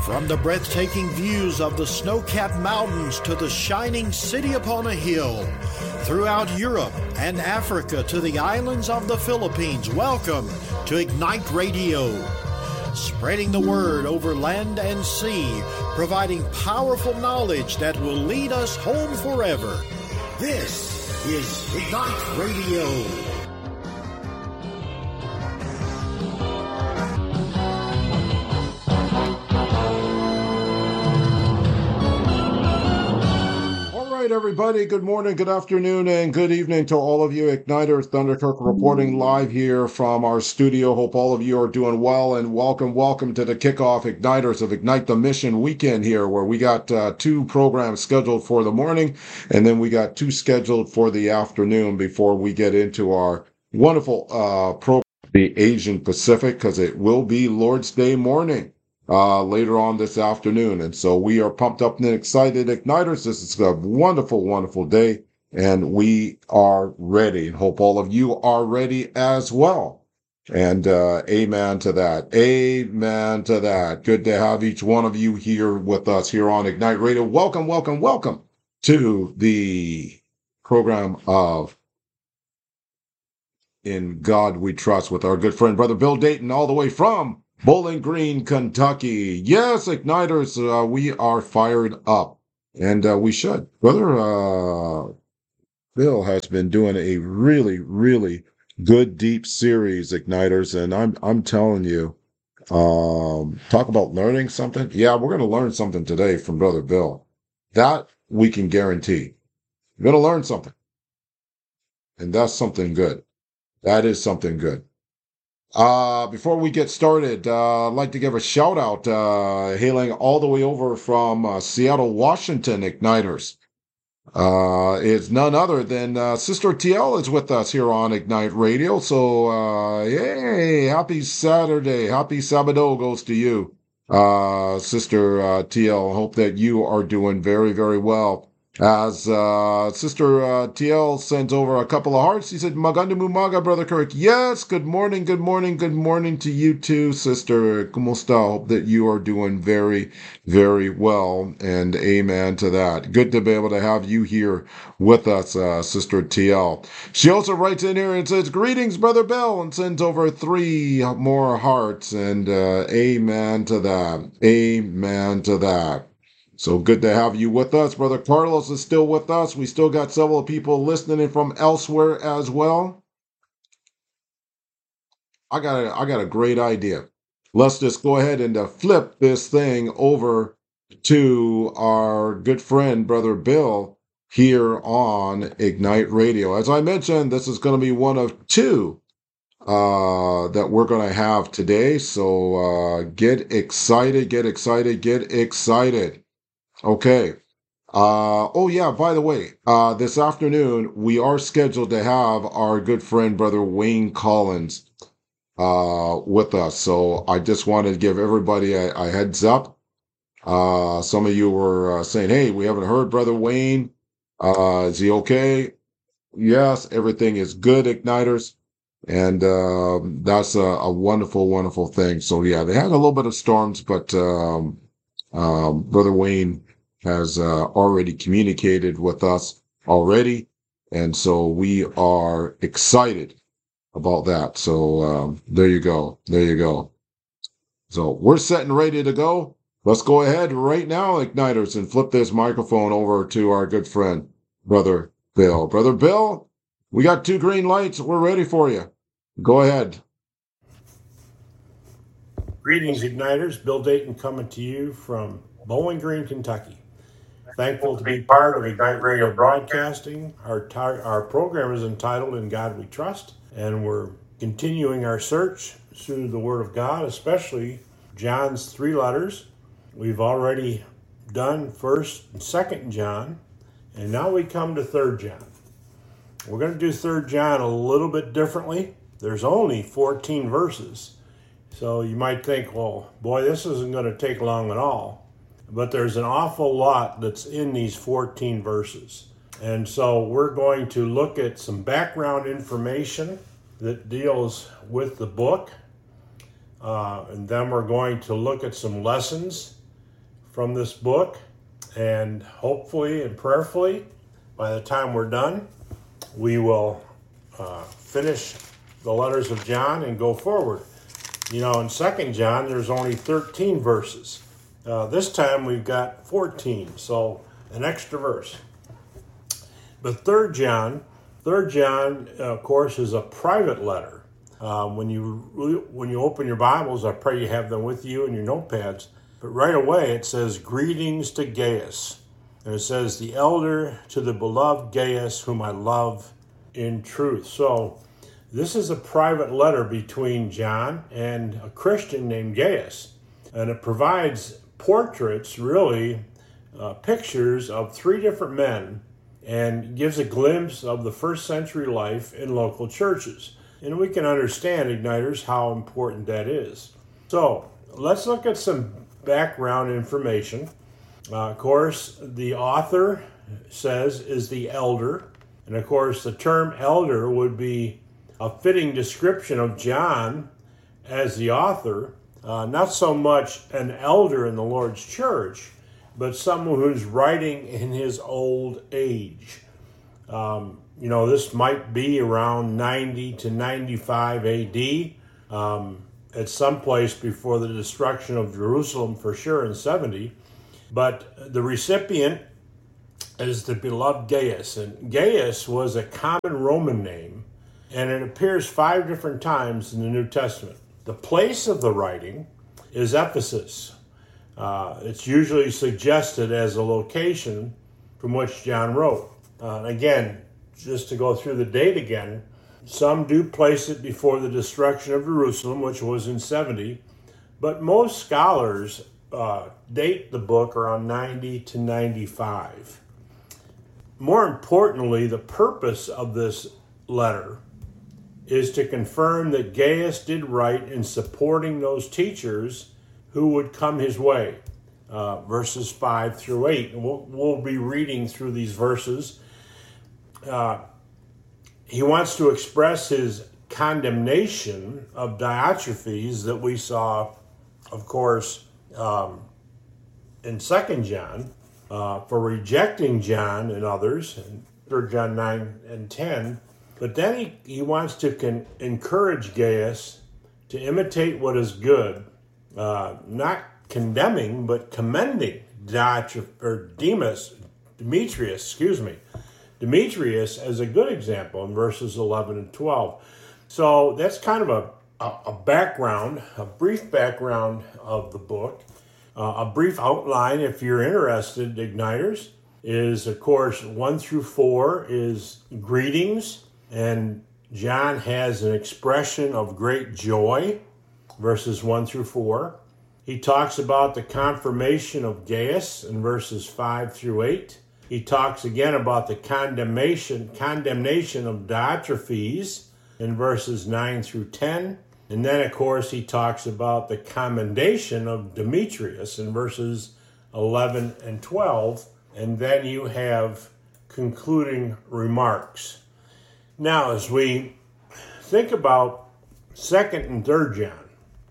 From the breathtaking views of the snow-capped mountains to the shining city upon a hill, throughout Europe and Africa to the islands of the Philippines, welcome to Ignite Radio. Spreading the word over land and sea, providing powerful knowledge that will lead us home forever. This is Ignite Radio. Everybody, good morning, good afternoon, and good evening to all of you Igniters. Thunderkirk reporting live here from our studio. Hope all of you are doing well, and welcome to the kickoff Igniters of Ignite the Mission weekend here, where we got two programs scheduled for the morning, and then we got two scheduled for the afternoon before we get into our wonderful program, the Asian Pacific, because it will be Lord's Day morning. Later on this afternoon. And so we are pumped up and excited. Igniters, this is a wonderful, wonderful day, and we are ready. And hope all of you are ready as well. And amen to that. Amen to that. Good to have each one of you here with us here on Ignite Radio. Welcome to the program of In God We Trust with our good friend, Brother Bill Dayton, all the way from Bowling Green, Kentucky. Yes, Igniters, we are fired up, and we should. Brother Bill has been doing a really, really good, deep series, Igniters, and I'm telling you, talk about learning something. Yeah, we're going to learn something today from Brother Bill. That we can guarantee. We're going to learn something, and that's something good. That is something good. Before we get started, I'd like to give a shout out, hailing all the way over from Seattle, Washington, Igniters. It's none other than Sister TL is with us here on Ignite Radio. So, yay, happy Saturday. Happy Sabado goes to you, Sister TL. Hope that you are doing very, very well. As Sister TL sends over a couple of hearts, he said, Maganda Mumaga, Brother Kirk. Yes, good morning to you too, Sister. Kumusta? Hope that you are doing very, very well, and amen to that. Good to be able to have you here with us, Sister TL. She also writes in here and says, greetings, Brother Bill, and sends over 3 more hearts, and amen to that. Amen to that. So good to have you with us. Brother Carlos is still with us. We still got several people listening in from elsewhere as well. I got a great idea. Let's just go ahead and flip this thing over to our good friend, Brother Bill, here on Ignite Radio. As I mentioned, this is going to be one of 2 that we're going to have today. So get excited. Okay. Oh yeah, by the way, this afternoon we are scheduled to have our good friend, Brother Wayne Collins, with us. So I just wanted to give everybody a heads up. Some of you were saying, hey, we haven't heard Brother Wayne. Is he okay? Yes, everything is good, Igniters. And that's a wonderful, wonderful thing. So yeah, they had a little bit of storms, but Brother Wayne has already communicated with us already, and so we are excited about that. So there you go. So we're set and ready to go. Let's go ahead right now, Igniters, and flip this microphone over to our good friend, Brother Bill. Brother Bill, we got 2 green lights. We're ready for you. Go ahead. Greetings, Igniters. Bill Dayton coming to you from Bowling Green, Kentucky. Thankful to be part of Ignite Radio Broadcasting. Our program is entitled In God We Trust, and we're continuing our search through the Word of God, especially John's 3 letters. We've already done 1st and 2nd John, and now we come to 3rd John. We're going to do 3rd John a little bit differently. There's only 14 verses. So you might think, well, boy, this isn't going to take long at all. But there's an awful lot that's in these 14 verses. And so we're going to look at some background information that deals with the book. And then we're going to look at some lessons from this book, and hopefully and prayerfully, by the time we're done, we will finish the letters of John and go forward. You know, in 2 John, there's only 13 verses. This time we've got 14, so an extra verse. But 3 John, of course, is a private letter. When you open your Bibles, I pray you have them with you in your notepads. But right away it says, "Greetings to Gaius." And it says, "The elder to the beloved Gaius, whom I love in truth." So this is a private letter between John and a Christian named Gaius. And it provides portraits, really, pictures of 3 different men, and gives a glimpse of the first century life in local churches. And we can understand, Igniters, how important that is. So let's look at some background information. Of course, the author says is the elder. And of course, the term elder would be a fitting description of John as the author. Not so much an elder in the Lord's church, but someone who's writing in his old age. This might be around 90 to 95 AD, at some place before the destruction of Jerusalem for sure in 70. But the recipient is the beloved Gaius. And Gaius was a common Roman name, and it appears 5 different times in the New Testament. The place of the writing is Ephesus. It's usually suggested as a location from which John wrote. Again, just to go through the date again, some do place it before the destruction of Jerusalem, which was in 70, but most scholars date the book around 90 to 95. More importantly, the purpose of this letter is to confirm that Gaius did right in supporting those teachers who would come his way. Verses 5 through 8. And we'll be reading through these verses. He wants to express his condemnation of Diotrephes that we saw, of course, in 2 John, for rejecting John and others, in 3 John 9 and 10. But then he wants to encourage Gaius to imitate what is good, not condemning, but commending Demetrius as a good example in verses 11 and 12. So that's kind of a background, a brief background of the book. A brief outline, if you're interested, Igniters, is, of course, 1 through 4 is greetings, and John has an expression of great joy, verses 1 through 4. He talks about the confirmation of Gaius in verses 5 through 8. He talks again about the condemnation of Diotrephes in verses 9 through 10. And then, of course, he talks about the commendation of Demetrius in verses 11 and 12. And then you have concluding remarks. Now, as we think about 2nd and 3rd John,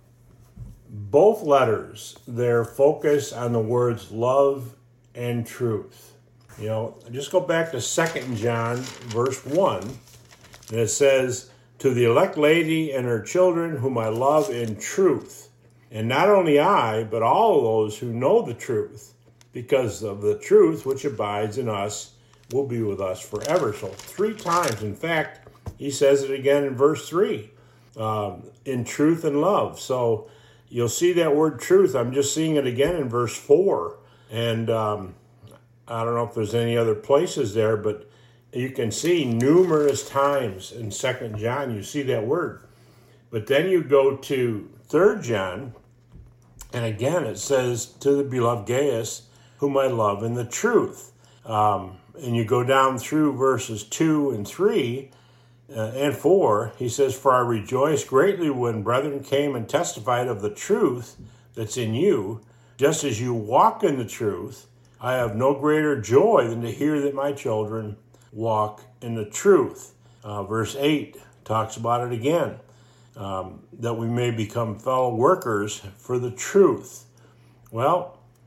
both letters, their focus on the words love and truth. Just go back to 2 John, verse 1, and it says, "To the elect lady and her children, whom I love in truth. And not only I, but all those who know the truth, because of the truth which abides in us will be with us forever." So 3 times. In fact, he says it again in verse 3, in truth and love. So you'll see that word truth. I'm just seeing it again in verse 4. And I don't know if there's any other places there, but you can see numerous times in 2 John, you see that word. But then you go to 3 John, and again it says, "To the beloved Gaius, whom I love in the truth." And you go down through verses 2 and 3 and 4. He says, "For I rejoice greatly when brethren came and testified of the truth that's in you, just as you walk in the truth. I have no greater joy than to hear that my children walk in the truth." Verse 8 talks about it again, that we may become fellow workers for the truth. Well,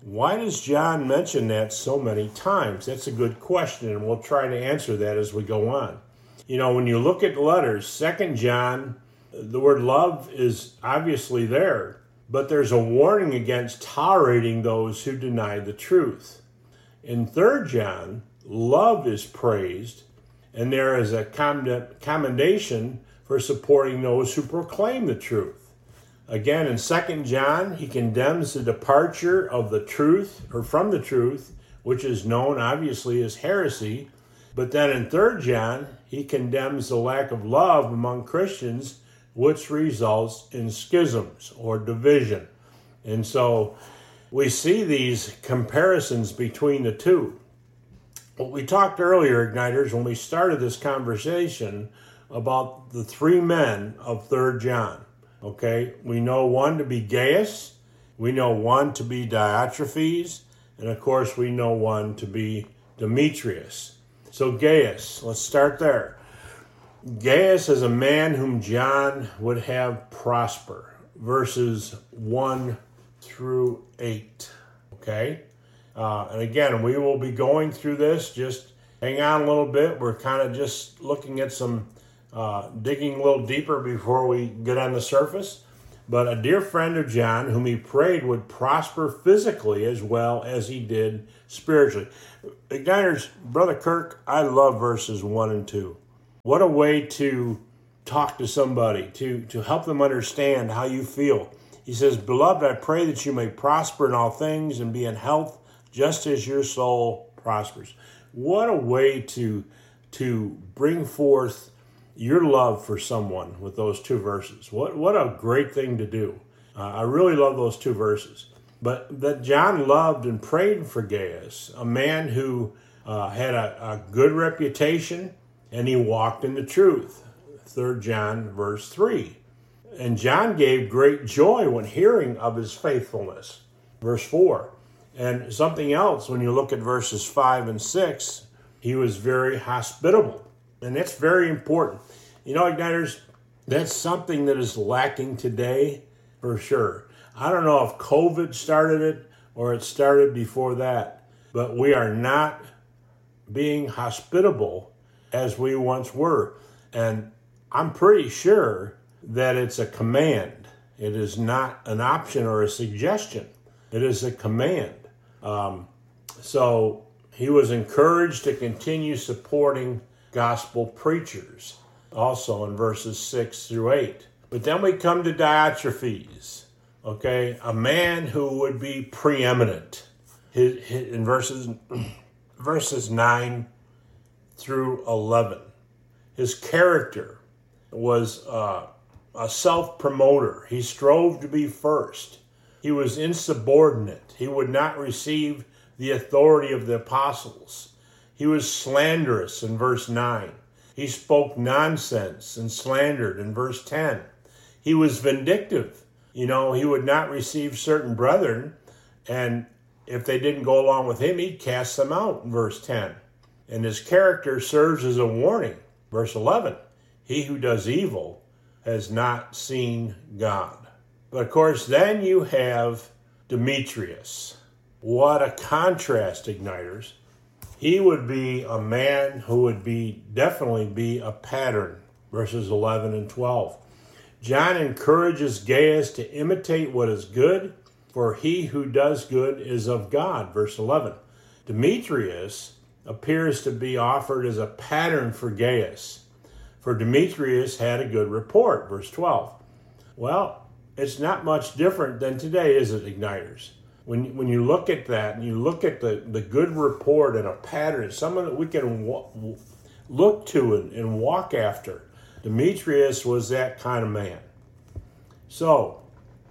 Why does John mention that so many times? That's a good question, and we'll try to answer that as we go on. You know, when you look at the letters, 2 John, the word love is obviously there, but there's a warning against tolerating those who deny the truth. In 3 John, love is praised, and there is a commendation for supporting those who proclaim the truth. Again, in 2 John, he condemns the departure of the truth, or from the truth, which is known obviously as heresy. But then in 3 John, he condemns the lack of love among Christians, which results in schisms or division. And so we see these comparisons between the two. What we talked earlier, Igniters, when we started this conversation about the three men of 3 John. Okay, we know one to be Gaius, we know one to be Diotrephes, and of course we know one to be Demetrius. So Gaius, let's start there. Gaius is a man whom John would have prosper, verses 1 through 8. Okay, and again, we will be going through this. Just hang on a little bit. We're kind of just looking at some digging a little deeper before we get on the surface. But a dear friend of John, whom he prayed would prosper physically as well as he did spiritually. Igniters, Brother Kirk, I love verses 1 and 2. What a way to talk to somebody, to help them understand how you feel. He says, "Beloved, I pray that you may prosper in all things and be in health, just as your soul prospers." What a way to bring forth your love for someone with those two verses. What a great thing to do. I really love those two verses. But that John loved and prayed for Gaius, a man who had a good reputation, and he walked in the truth. 3 John verse 3. And John gave great joy when hearing of his faithfulness. Verse 4. And something else, when you look at verses 5 and 6, he was very hospitable. And that's very important. You know, Igniters, that's something that is lacking today for sure. I don't know if COVID started it or it started before that, but we are not being hospitable as we once were. And I'm pretty sure that it's a command. It is not an option or a suggestion. It is a command. So he was encouraged to continue supporting gospel preachers, also in verses 6 through 8. But then we come to Diotrephes, okay, a man who would be preeminent. In verses 9 through 11. His character was a self-promoter. He strove to be first. He was insubordinate. He would not receive the authority of the apostles. He was slanderous in verse 9. He spoke nonsense and slandered in verse 10. He was vindictive. You know, he would not receive certain brethren, and if they didn't go along with him, he'd cast them out in verse 10. And his character serves as a warning. Verse 11, he who does evil has not seen God. But of course, then you have Demetrius. What a contrast, Igniters. He would be a man who would definitely be a pattern, verses 11 and 12. John encourages Gaius to imitate what is good, for he who does good is of God, verse 11. Demetrius appears to be offered as a pattern for Gaius, for Demetrius had a good report, verse 12. Well, it's not much different than today, is it, Igniters? When you look at that, and you look at the good report and a pattern, someone that we can look to and walk after, Demetrius was that kind of man. So,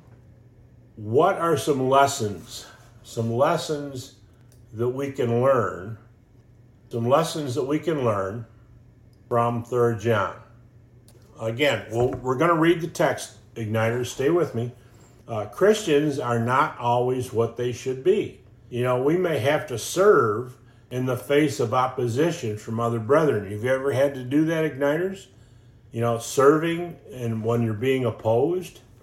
what are some lessons? Some lessons that we can learn. Some lessons that we can learn from 3 John. Again, we're going to read the text, Igniters. Stay with me. Christians are not always what they should be. You know, we may have to serve in the face of opposition from other brethren. Have you ever had to do that, Igniters? You know, serving and when you're being opposed.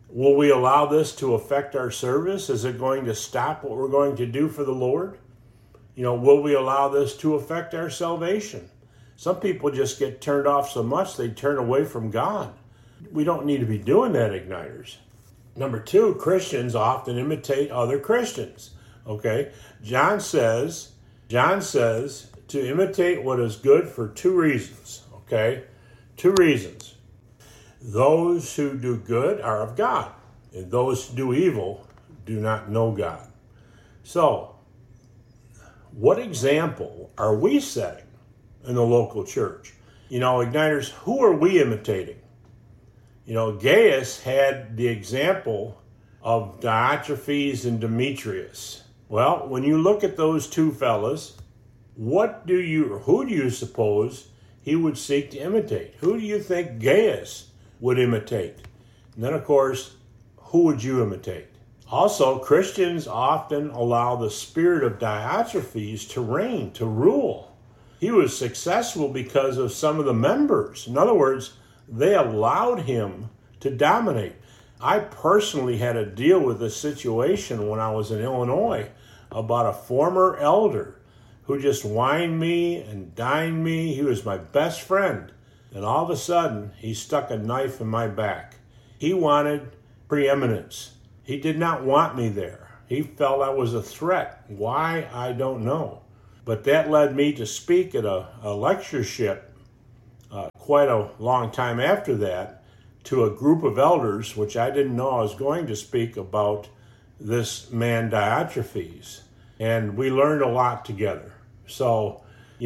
Will we allow this to affect our service? Is it going to stop what we're going to do for the Lord? Will we allow this to affect our salvation? Some people just get turned off so much they turn away from God. We don't need to be doing that, Igniters. Number two, Christians often imitate other Christians. Okay? John says to imitate what is good for two reasons. Okay? Two reasons. Those who do good are of God, and those who do evil do not know God. So, what example are we setting in the local church? Igniters, who are we imitating? Gaius had the example of Diotrephes and Demetrius. Well, when you look at those two fellas, who do you suppose he would seek to imitate? Who do you think Gaius would imitate? And then, of course, who would you imitate? Also, Christians often allow the spirit of Diotrephes to reign, to rule. He was successful because of some of the members. In other words, they allowed him to dominate. I personally had to deal with this situation when I was in Illinois about a former elder who just wined me and dined me. He was my best friend. And all of a sudden, he stuck a knife in my back. He wanted preeminence. He did not want me there. He felt I was a threat. Why? I don't know. But that led me to speak at a lectureship quite a long time after that to a group of elders, which I didn't know I was going to speak about this man Diotrephes. And we learned a lot together. So,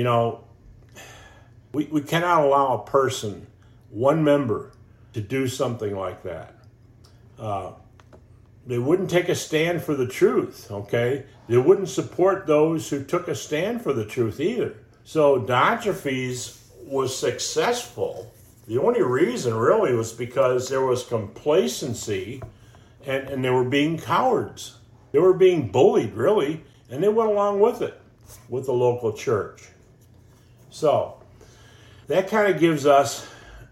we cannot allow a person, one member, to do something like that. They wouldn't take a stand for the truth, okay? They wouldn't support those who took a stand for the truth either. So Diotrephes was successful. The only reason really was because there was complacency and they were being cowards. They were being bullied, really, and they went along with it, with the local church. So that kind of gives us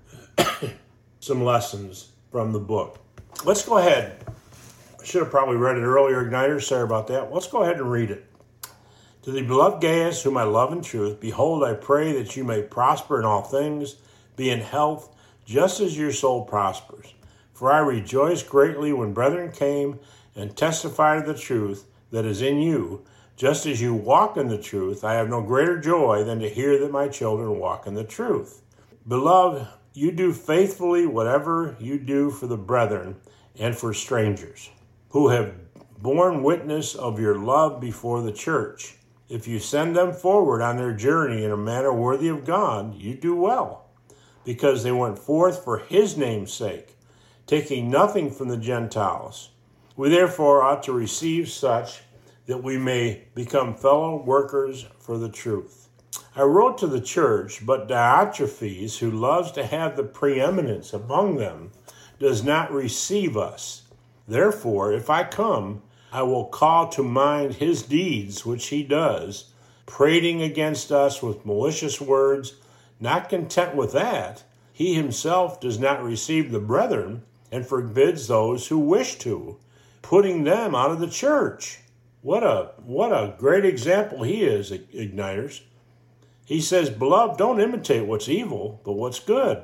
some lessons from the book. Let's go ahead. I should have probably read it earlier, Igniters. Sorry about that. Let's go ahead and read it. To the beloved Gaius, whom I love in truth, behold, I pray that you may prosper in all things, be in health, just as your soul prospers. For I rejoiced greatly when brethren came and testified of the truth that is in you. Just as you walk in the truth, I have no greater joy than to hear that my children walk in the truth. Beloved, you do faithfully whatever you do for the brethren and for strangers, who have borne witness of your love before the church. If you send them forward on their journey in a manner worthy of God, you do well, because they went forth for his name's sake, taking nothing from the Gentiles. We therefore ought to receive such that we may become fellow workers for the truth. I wrote to the church, but Diotrephes, who loves to have the preeminence among them, does not receive us. Therefore, if I come, I will call to mind his deeds which he does, prating against us with malicious words. Not content with that, he himself does not receive the brethren and forbids those who wish to, putting them out of the church. What a great example he is, Igniters. He says, beloved, don't imitate what's evil, but what's good.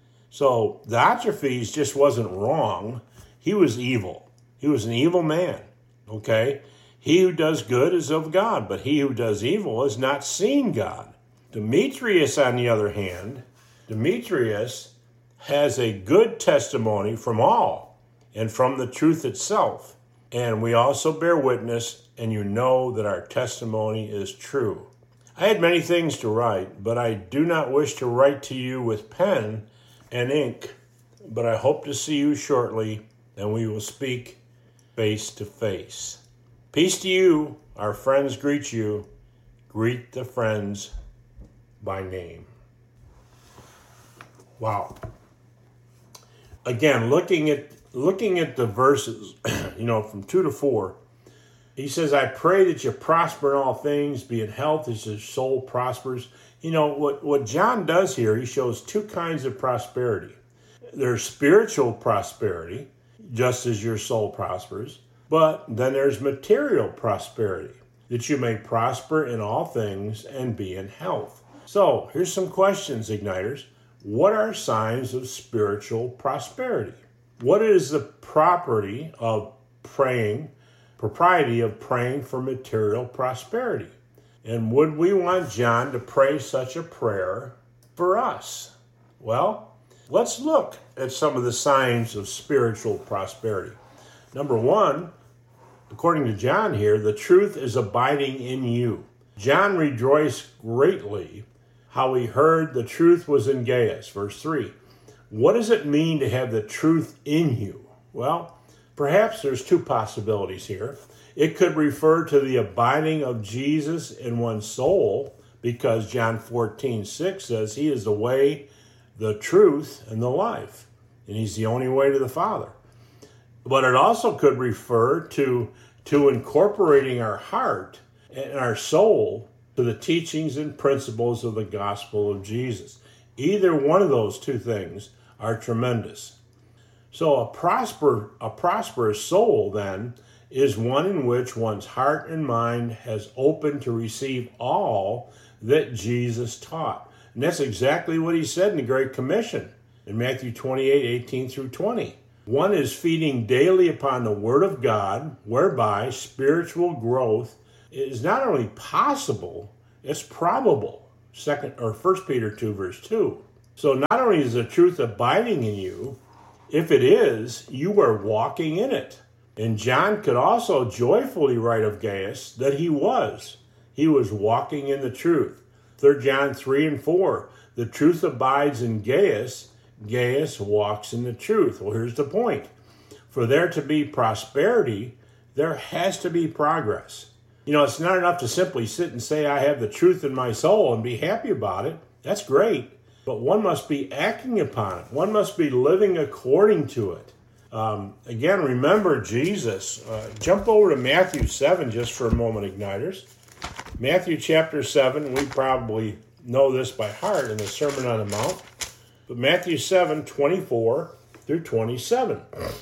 So Diotrephes just wasn't wrong. He was evil. He was an evil man, okay? He who does good is of God, but he who does evil has not seen God. Demetrius, on the other hand, Demetrius has a good testimony from all and from the truth itself. And we also bear witness, and you know that our testimony is true. I had many things to write, but I do not wish to write to you with pen and ink, but I hope to see you shortly, and we will speak face to face. Peace to you. Our friends greet you. Greet the friends by name. Wow. Again, looking at the verses, from 2 to 4, he says, I pray that you prosper in all things, be in health as your soul prospers. What John does here, he shows two kinds of prosperity. There's spiritual prosperity. just as your soul prospers. But then there's material prosperity, that you may prosper in all things and be in health. So here's some questions, Igniters. What are signs of spiritual prosperity? What is the propriety of praying for material prosperity? And would we want John to pray such a prayer for us? Well, let's look at some of the signs of spiritual prosperity. Number one, according to John here, the truth is abiding in you. John rejoiced greatly how he heard the truth was in Gaius. Verse 3. What does it mean to have the truth in you? Well, perhaps there's two possibilities here. It could refer to the abiding of Jesus in one's soul, because John 14:6 says he is the way, the truth, and the life. And he's the only way to the Father. But it also could refer to incorporating our heart and our soul to the teachings and principles of the gospel of Jesus. Either one of those two things are tremendous. So a prosperous soul, then, is one in which one's heart and mind has opened to receive all that Jesus taught. And that's exactly what he said in the Great Commission in Matthew 28:18 through 20. One is feeding daily upon the Word of God, whereby spiritual growth is not only possible, it's probable. 1 Peter 2, verse 2. So not only is the truth abiding in you, if it is, you are walking in it. And John could also joyfully write of Gaius that he was walking in the truth. 3 John 3 and 4, the truth abides in Gaius, Gaius walks in the truth. Well, here's the point. For there to be prosperity, there has to be progress. It's not enough to simply sit and say, I have the truth in my soul and be happy about it. That's great. But one must be acting upon it. One must be living according to it. Again, remember Jesus. Jump over to Matthew 7 just for a moment, Igniters. Matthew chapter 7, we probably know this by heart in the Sermon on the Mount. But Matthew 7, 24 through 27.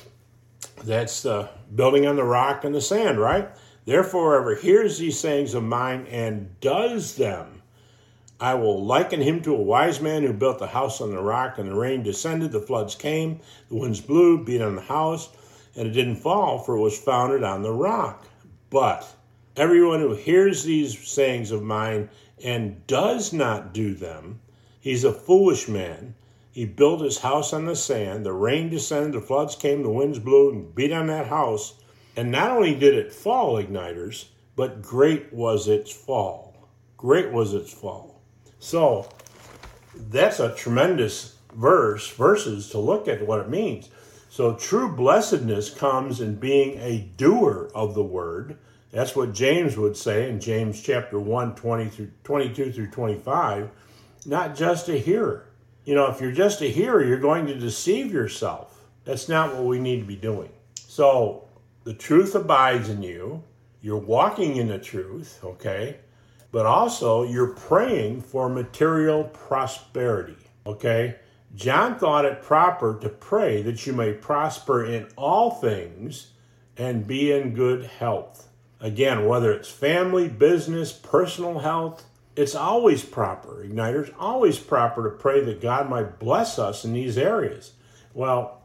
That's the building on the rock and the sand, right? Therefore, whoever hears these sayings of mine and does them, I will liken him to a wise man who built a house on the rock, and the rain descended, the floods came, the winds blew, beat on the house, and it didn't fall, for it was founded on the rock. But everyone who hears these sayings of mine and does not do them, he's a foolish man. He built his house on the sand, the rain descended, the floods came, the winds blew and beat on that house. And not only did it fall, Igniters, but great was its fall. Great was its fall. So that's a tremendous verses to look at what it means. So true blessedness comes in being a doer of the word. That's what James would say in James chapter 1, 22 through 25, not just a hearer. If you're just a hearer, you're going to deceive yourself. That's not what we need to be doing. So the truth abides in you. You're walking in the truth, okay? But also you're praying for material prosperity, okay? John thought it proper to pray that you may prosper in all things and be in good health. Again, whether it's family, business, personal health, it's always proper, Igniters, always proper to pray that God might bless us in these areas. Well,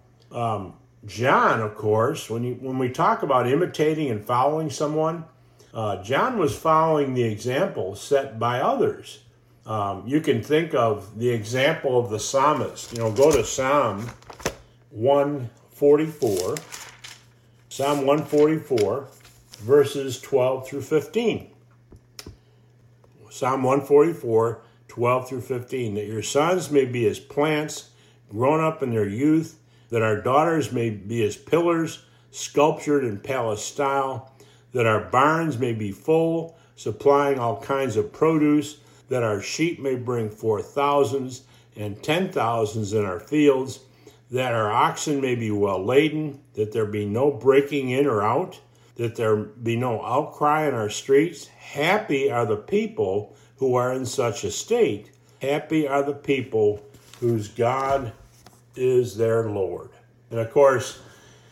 John, of course, when we talk about imitating and following someone, John was following the example set by others. You can think of the example of the psalmist. Go to Psalm 144. Psalm 144, verses 12 through 15. Psalm 144, 12 through 15. That your sons may be as plants, grown up in their youth, that our daughters may be as pillars, sculptured in palace style, that our barns may be full, supplying all kinds of produce, that our sheep may bring forth thousands and 10,000s in our fields, that our oxen may be well laden, that there be no breaking in or out, that there be no outcry in our streets. Happy are the people who are in such a state. Happy are the people whose God is their Lord. And of course,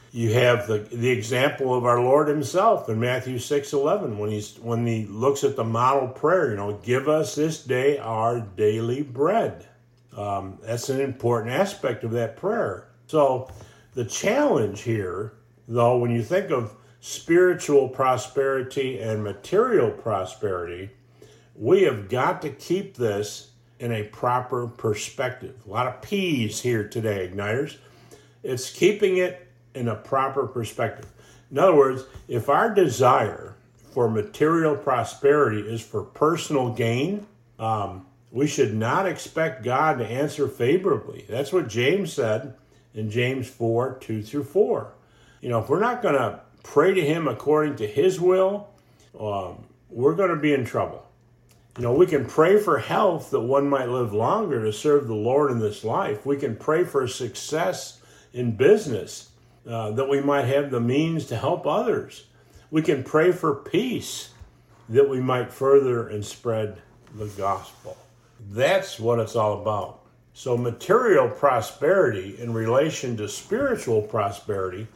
You have the example of our Lord himself in Matthew 6:11 when he looks at the model prayer, give us this day our daily bread. That's an important aspect of that prayer. So the challenge here, though, when you think of spiritual prosperity and material prosperity, we have got to keep this in a proper perspective. A lot of P's here today, Igniters. It's keeping it in a proper perspective. In other words, if our desire for material prosperity is for personal gain, we should not expect God to answer favorably. That's what James said in James 4:2-4. If we're not going to pray to him according to his will, we're going to be in trouble. We can pray for health that one might live longer to serve the Lord in this life. We can pray for success in business, that we might have the means to help others. We can pray for peace, that we might further and spread the gospel. That's what it's all about. So material prosperity in relation to spiritual prosperity,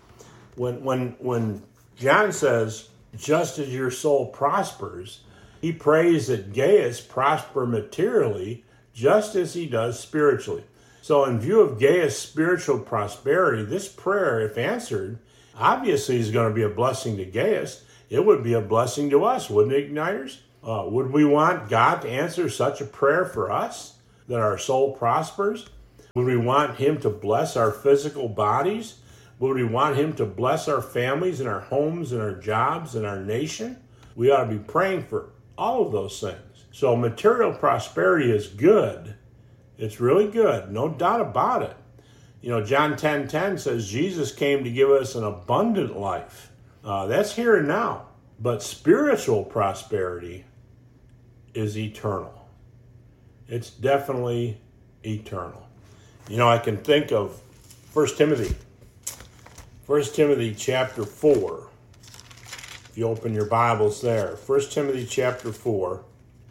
when John says, just as your soul prospers, he prays that Gaius prosper materially just as he does spiritually. So in view of Gaius' spiritual prosperity, this prayer, if answered, obviously is going to be a blessing to Gaius. It would be a blessing to us, wouldn't it, Igniters? Would we want God to answer such a prayer for us, that our soul prospers? Would we want him to bless our physical bodies? Would we want him to bless our families and our homes and our jobs and our nation? We ought to be praying for all of those things. So material prosperity is good. It's really good, no doubt about it. John 10:10 says Jesus came to give us an abundant life. That's here and now. But spiritual prosperity is eternal. It's definitely eternal. I can think of 1 Timothy. 1 Timothy chapter 4. If you open your Bibles there. 1 Timothy chapter 4.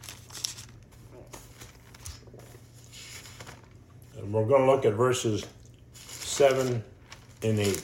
And we're going to look at verses 7 and 8.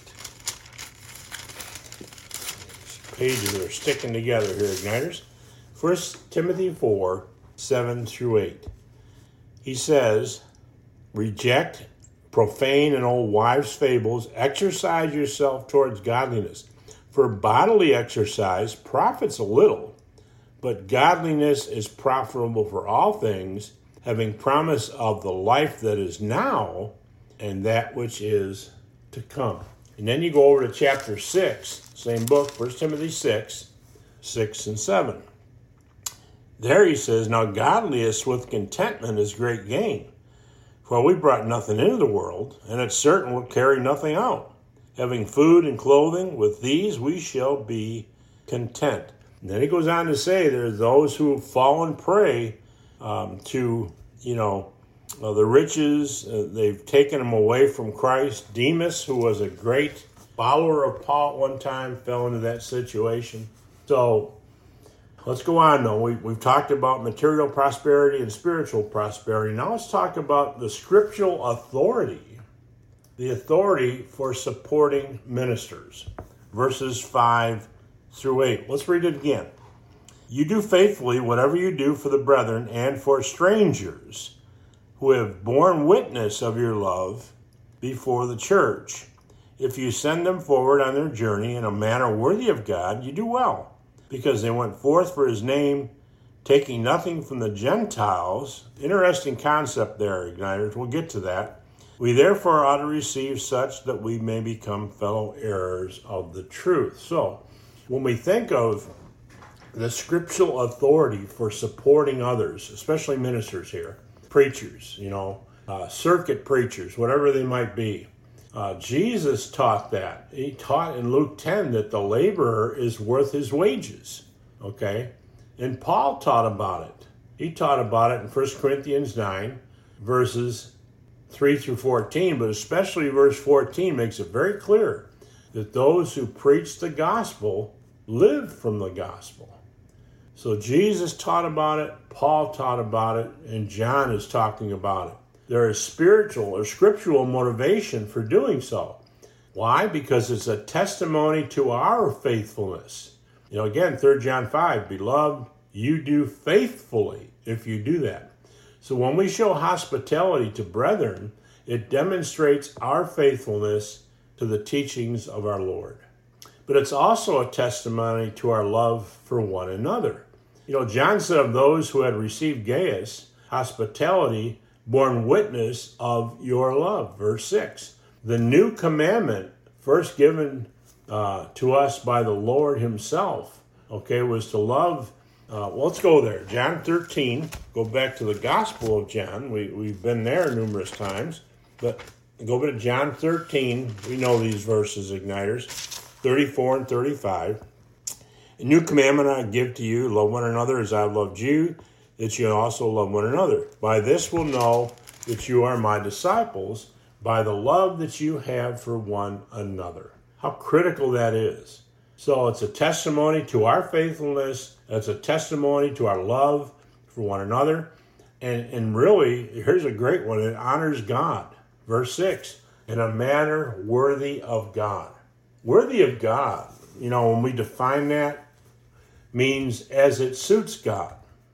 Pages are sticking together here, Igniters. 1 Timothy 4, 7-8. He says, reject profane and old wives' fables, exercise yourself towards godliness. For bodily exercise profits a little, but godliness is profitable for all things, having promise of the life that is now and that which is to come. And then you go over to chapter 6, same book, 1 Timothy 6, 6 and 7. There he says, now godliness with contentment is great gain. For we brought nothing into the world, and it's certain we'll carry nothing out. Having food and clothing, with these we shall be content. And then he goes on to say there's those who have fallen prey to, the riches. They've taken them away from Christ. Demas, who was a great follower of Paul at one time, fell into that situation. So let's go on, though. We've talked about material prosperity and spiritual prosperity. Now let's talk about the scriptural authority. The authority for supporting ministers. Verses 5-8. Let's read it again. You do faithfully whatever you do for the brethren and for strangers who have borne witness of your love before the church. If you send them forward on their journey in a manner worthy of God, you do well, because they went forth for his name, taking nothing from the Gentiles. Interesting concept there, Igniters. We'll get to that. We therefore ought to receive such that we may become fellow heirs of the truth. So, when we think of the scriptural authority for supporting others, especially ministers here, preachers, circuit preachers, whatever they might be, Jesus taught that. He taught in Luke 10 that the laborer is worth his wages, okay? And Paul taught about it. He taught about it in 1 Corinthians 9, verses 3-14, but especially verse 14 makes it very clear that those who preach the gospel live from the gospel. So Jesus taught about it, Paul taught about it, and John is talking about it. There is spiritual or scriptural motivation for doing so. Why? Because it's a testimony to our faithfulness. Again, 3 John 5, beloved, you do faithfully if you do that. So when we show hospitality to brethren, it demonstrates our faithfulness to the teachings of our Lord. But it's also a testimony to our love for one another. John said of those who had received Gaius, hospitality, borne witness of your love. Verse 6. The new commandment, first given to us by the Lord himself, was to love. Let's go there. John 13. Go back to the Gospel of John. We've been there numerous times. But go back to John 13. We know these verses, Igniters. 34 and 35. A new commandment I give to you, love one another as I have loved you, that you also love one another. By this will know that you are my disciples, by the love that you have for one another. How critical that is. So it's a testimony to our faithfulness. It's a testimony to our love for one another. And really, here's a great one. It honors God. Verse 6, in a manner worthy of God. Worthy of God, when we define that, means as it suits God.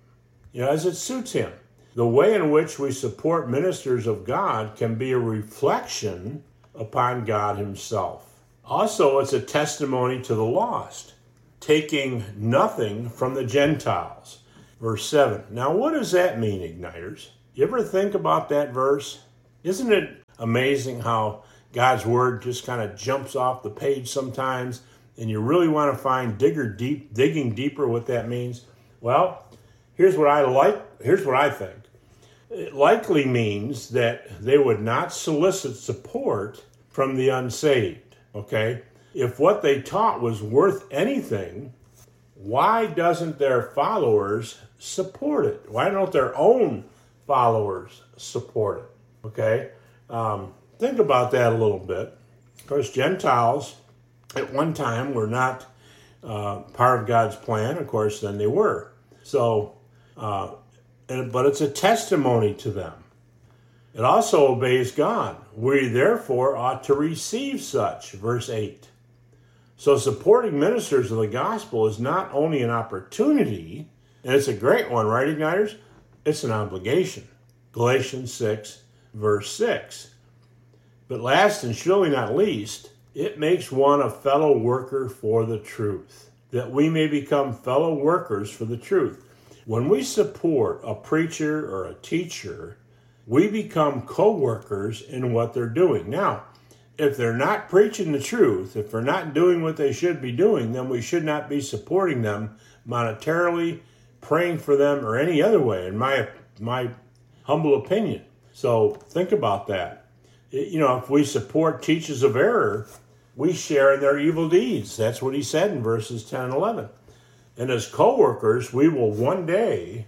As it suits him. The way in which we support ministers of God can be a reflection upon God himself. Also, it's a testimony to the lost, taking nothing from the Gentiles. Verse 7. Now, what does that mean, Igniters? You ever think about that verse? Isn't it amazing how God's word just kind of jumps off the page sometimes, and you really want to find digging deeper what that means? Well, here's what I think. It likely means that they would not solicit support from the unsaved. If what they taught was worth anything, why doesn't their followers support it? Why don't their own followers support it? Think about that a little bit. Of course, Gentiles at one time were not part of God's plan. Of course, then they were. So, but it's a testimony to them. It also obeys God. We therefore ought to receive such. Verse 8. So supporting ministers of the gospel is not only an opportunity, and it's a great one, right, Igniters? It's an obligation. Galatians 6, verse 6. But last and surely not least, it makes one a fellow worker for the truth, that we may become fellow workers for the truth. When we support a preacher or a teacher, we become co-workers in what they're doing. Now, if they're not preaching the truth, if they're not doing what they should be doing, then we should not be supporting them monetarily, praying for them, or any other way, in my humble opinion. So think about that. If we support teachers of error, we share in their evil deeds. That's what he said in verses 10 and 11. And as co-workers, we will one day,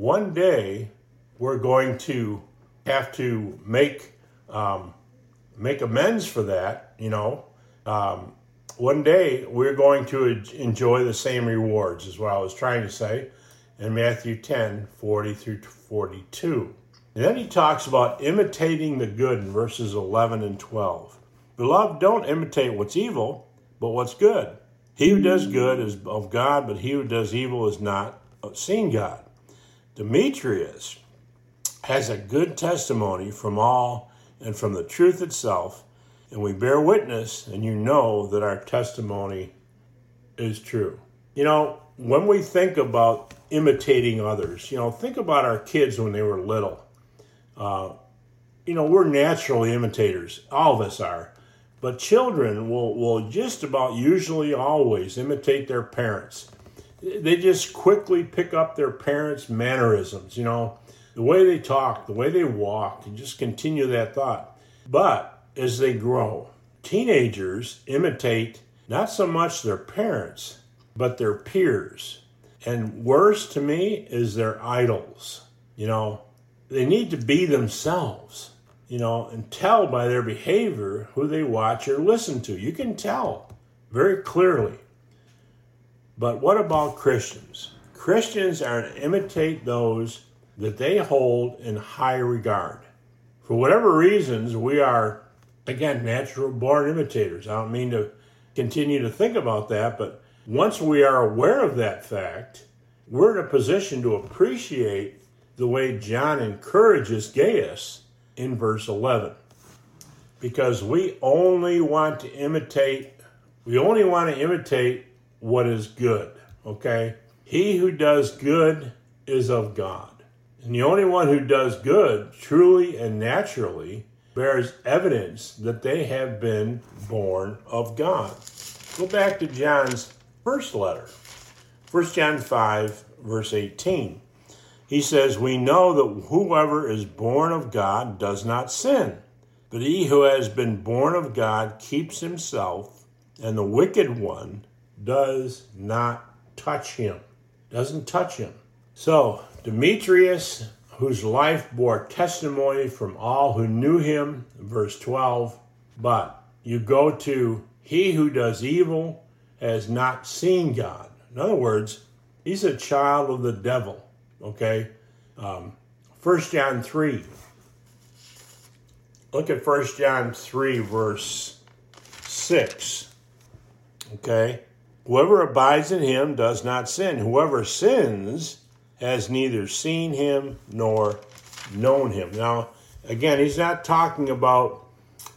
we're going to have to make amends for that. One day we're going to enjoy the same rewards, is what I was trying to say in Matthew 10, 40 through 42. And then he talks about imitating the good in verses 11 and 12. Beloved, don't imitate what's evil, but what's good. He who does good is of God, but he who does evil is not seen God. Demetrius has a good testimony from all and from the truth itself, and we bear witness, and you know that our testimony is true. When we think about imitating others, think about our kids when they were little. We're naturally imitators. All of us are. But children will just about usually always imitate their parents. They just quickly pick up their parents' mannerisms, the way they talk, the way they walk, and just continue that thought. But as they grow, teenagers imitate not so much their parents, but their peers. And worse to me is their idols. They need to be themselves, and tell by their behavior who they watch or listen to. You can tell very clearly. But what about Christians? Christians are to imitate those that they hold in high regard. For whatever reasons, we are Again, natural born imitators. I don't mean to continue to think about that, but once we are aware of that fact, we're in a position to appreciate the way John encourages Gaius in verse 11. Because we only want to imitate what is good, okay? He who does good is of God. And the only one who does good truly and naturally bears evidence that they have been born of God. Go back to John's first letter, 1 John 5, verse 18. He says, "We know that whoever is born of God does not sin, but he who has been born of God keeps himself, and the wicked one does not touch him." Doesn't touch him. So, Demetrius, whose life bore testimony from all who knew him, verse 12, but you go to he who does evil has not seen God. In other words, he's a child of the devil, okay? 1 John 3. Look at 1 John 3, verse 6, okay? Whoever abides in him does not sin. Whoever sins has neither seen him nor known him. Now, again, he's not talking about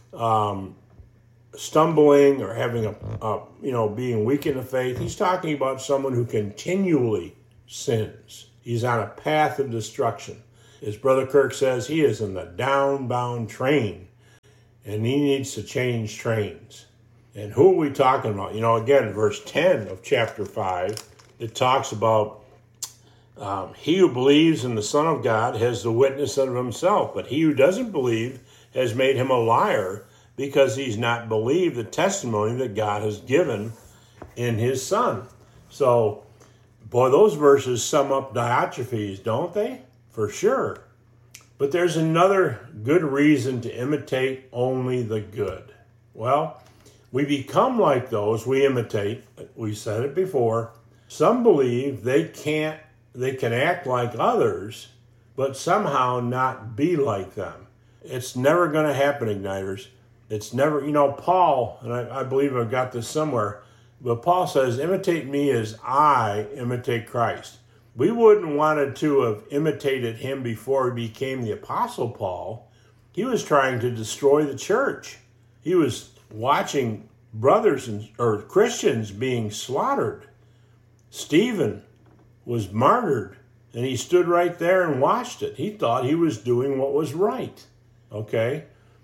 stumbling or having being weak in the faith. He's talking about someone who continually sins. He's on a path of destruction. As Brother Kirk says, he is in the downbound train, and he needs to change trains. And who are we talking about? Again, verse 10 of chapter 5, it talks about he who believes in the Son of God has the witness of himself, but he who doesn't believe has made him a liar because he's not believed the testimony that God has given in his Son. So, boy, those verses sum up Diotrephes, don't they? For sure. But there's another good reason to imitate only the good. Well, we become like those we imitate. We said it before. Some believe they can act like others, but somehow not be like them. It's never going to happen, Igniters. It's never, Paul, and I believe I've got this somewhere, but Paul says, imitate me as I imitate Christ. We wouldn't wanted to have imitated him before he became the Apostle Paul. He was trying to destroy the church. He was watching brothers or Christians being slaughtered. Stephen was martyred, and he stood right there and watched it. He thought he was doing what was right. Okay?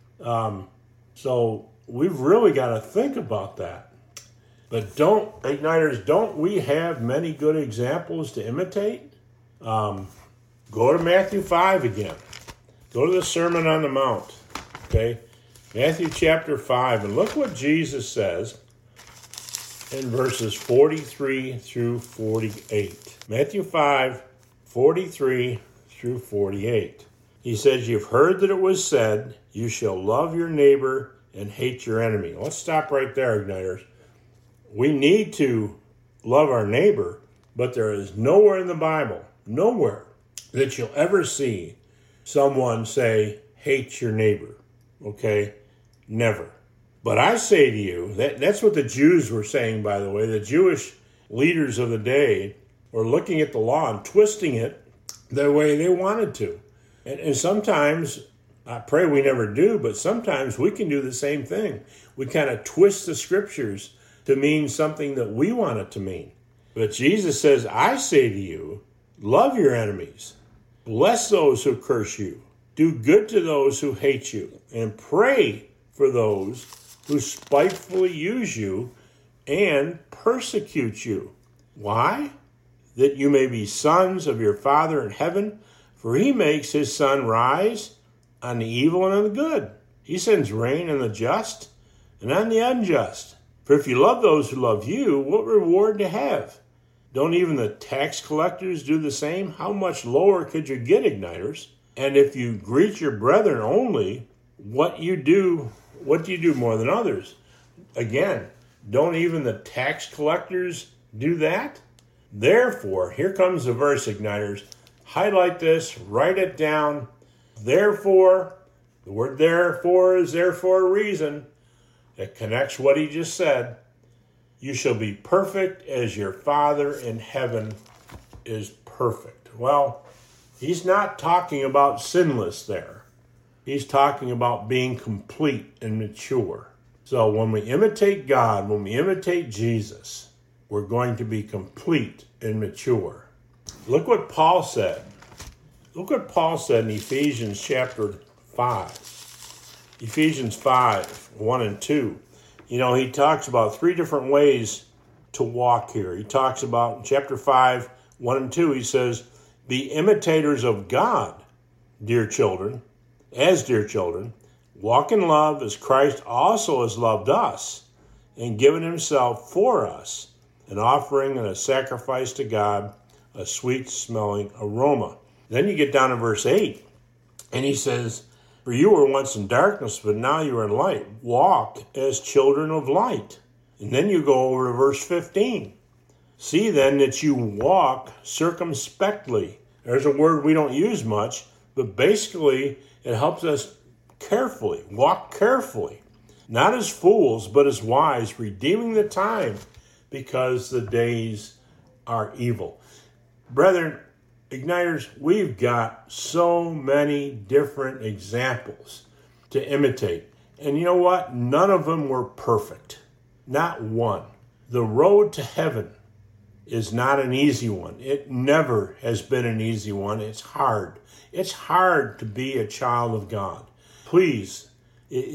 So we've really got to think about that. But don't we have many good examples to imitate? Go to Matthew 5 again. Go to the Sermon on the Mount. Okay? Matthew chapter 5, and look what Jesus says in verses 43 through 48. Matthew 5, 43 through 48. He says, "You've heard that it was said, you shall love your neighbor and hate your enemy." Let's stop right there, Igniters. We need to love our neighbor, but there is nowhere in the Bible, nowhere, that you'll ever see someone say, hate your neighbor. Okay? Never. But I say to you, that's what the Jews were saying, by the way. The Jewish leaders of the day were looking at the law and twisting it the way they wanted to. And sometimes, I pray we never do, but sometimes we can do the same thing. We kind of twist the scriptures to mean something that we want it to mean. But Jesus says, I say to you, love your enemies, bless those who curse you, do good to those who hate you, and pray for those who spitefully use you and persecute you. Why? That you may be sons of your Father in heaven, for he makes his sun rise on the evil and on the good. He sends rain on the just and on the unjust. For if you love those who love you, what reward do you have? Don't even the tax collectors do the same? How much lower could you get, Igniters? And if you greet your brethren only, what do you do more than others? Again, don't even the tax collectors do that? Therefore, here comes the verse, Igniters. Highlight this, write it down. Therefore, The word therefore is there for a reason. It connects what he just said. You shall be perfect as your Father in heaven is perfect. Well, he's not talking about sinless there. He's talking about being complete and mature. So when we imitate God, when we imitate Jesus, we're going to be complete and mature. Look what Paul said. Look what Paul said in Ephesians chapter 5. Ephesians 5, 1 and 2. You know, he talks about three different ways to walk here. He talks about in chapter 5, 1 and 2, he says, be imitators of God, dear children, walk in love as Christ also has loved us and given himself for us, an offering and a sacrifice to God, a sweet-smelling aroma. Then you get down to verse 8, and he says, for you were once in darkness, but now you are in light. Walk as children of light. And then you go over to verse 15. See then that you walk circumspectly. There's a word we don't use much, but basically it helps us carefully, walk carefully. Not as fools, but as wise, redeeming the time, because the days are evil. Brethren, Igniters, we've got so many different examples to imitate. And you know what? None of them were perfect. Not one. The road to heaven is not an easy one. It never has been an easy one. It's hard. It's hard to be a child of God. Please,